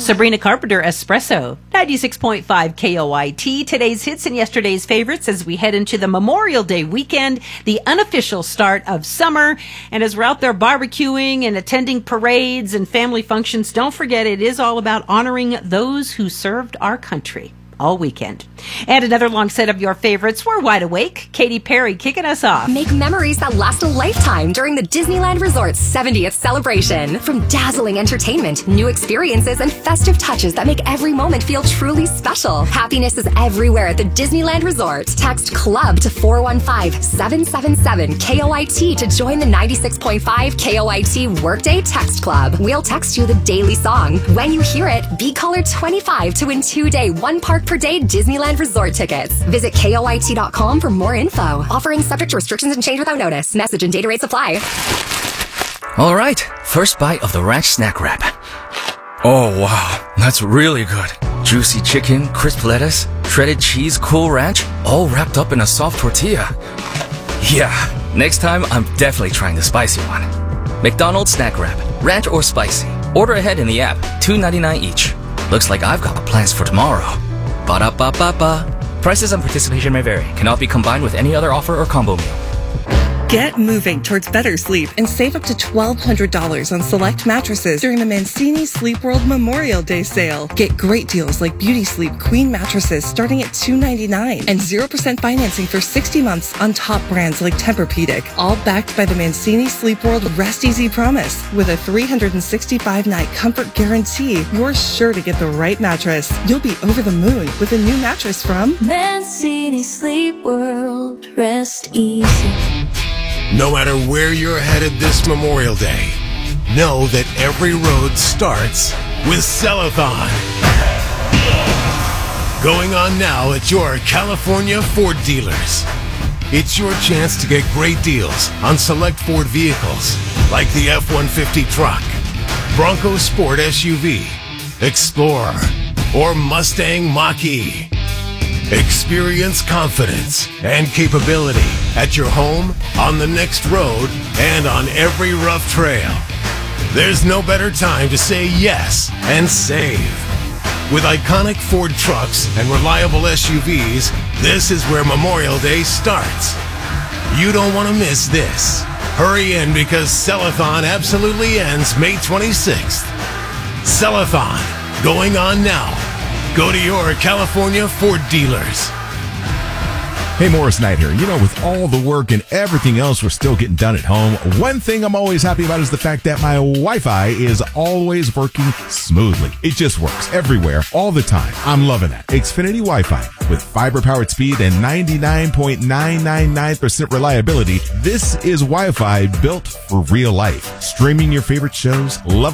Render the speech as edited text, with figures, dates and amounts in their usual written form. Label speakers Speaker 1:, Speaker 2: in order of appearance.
Speaker 1: Sabrina Carpenter, Espresso, 96.5 KOIT. Today's hits and yesterday's favorites as we head into the Memorial Day weekend, the unofficial start of summer. And as we're out there barbecuing and attending parades and family functions, don't forget it is all about honoring those who served our country all weekend. And another long set of your favorites. We're wide awake. Katy Perry kicking us off.
Speaker 2: Make memories that last a lifetime during the Disneyland Resort's 70th celebration. From dazzling entertainment, new experiences, and festive touches that make every moment feel truly special. Happiness is everywhere at the Disneyland Resort. Text CLUB to 415-777-KOIT to join the 96.5 KOIT Workday Text Club. We'll text you the daily song. When you hear it, be caller 25 to win 2-day, 1-park-per-day Disneyland Resort tickets. Visit KOIT.com for more info. Offering subject to restrictions and change without notice. Message and data rates apply.
Speaker 3: All right, first bite of the ranch snack wrap. Oh, wow, that's really good. Juicy chicken, crisp lettuce, shredded cheese, cool ranch, all wrapped up in a soft tortilla. Yeah, next time I'm definitely trying the spicy one. McDonald's snack wrap, ranch or spicy. Order ahead in the app, $2.99 each. Looks like I've got plans for tomorrow. Ba-da-ba-ba-ba. Prices and participation may vary. Cannot be combined with any other offer or combo meal.
Speaker 4: Get moving towards better sleep and save up to $1,200 on select mattresses during the Mancini Sleep World Memorial Day sale. Get great deals like Beauty Sleep Queen mattresses starting at $299 and 0% financing for 60 months on top brands like Tempur-Pedic. All backed by the Mancini Sleep World Rest Easy Promise. With a 365-night comfort guarantee, you're sure to get the right mattress. You'll be over the moon with a new mattress from
Speaker 5: Mancini Sleep World. Rest easy.
Speaker 6: No matter where you're headed this Memorial Day, know that every road starts with Cellathon. Going on now at your California Ford dealers. It's your chance to get great deals on select Ford vehicles like the F-150 truck, Bronco Sport SUV, Explorer, or Mustang Mach-E. Experience confidence and capability at your home, on the next road, and on every rough trail. There's no better time to say yes and save. With iconic Ford trucks and reliable SUVs, this is where Memorial Day starts. You don't want to miss this. Hurry in because Cellathon absolutely ends May 26th. Cellathon, going on now. Go to your California Ford dealers.
Speaker 7: Hey, Morris Knight here. You know, with all the work and everything else we're still getting done at home, one thing I'm always happy about is the fact that my Wi-Fi is always working smoothly. It just works everywhere, all the time. I'm loving that. Xfinity Wi-Fi with fiber-powered speed and 99.999% reliability. This is Wi-Fi built for real life. Streaming your favorite shows, love